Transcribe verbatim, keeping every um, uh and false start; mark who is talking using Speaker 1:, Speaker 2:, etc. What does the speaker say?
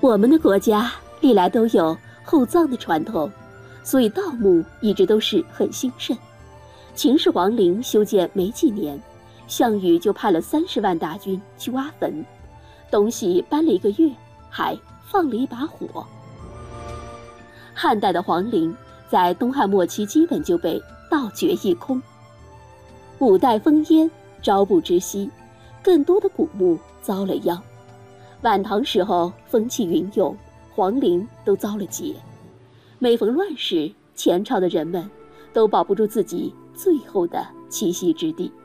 Speaker 1: 我们的国家历来都有厚葬的传统，所以盗墓一直都是很兴盛。秦始皇陵修建没几年，项羽就派了三十万大军去挖坟，东西搬了一个月，还放了一把火。汉代的皇陵在东汉末期基本就被盗掘一空。五代烽烟，朝不知夕，更多的古墓遭了殃。晚唐时候风起云涌，皇陵都遭了劫。每逢乱世，前朝的人们都保不住自己最后的栖息之地。